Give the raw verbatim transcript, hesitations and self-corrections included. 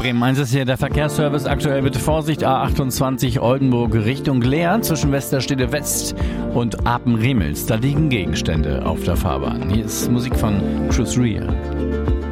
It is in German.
Bremen eins ist hier der Verkehrsservice. Aktuell bitte Vorsicht, A achtundzwanzig Oldenburg Richtung Leer zwischen Westerstede West und Apen-Remels. Da liegen Gegenstände auf der Fahrbahn. Hier ist Musik von Chris Rea.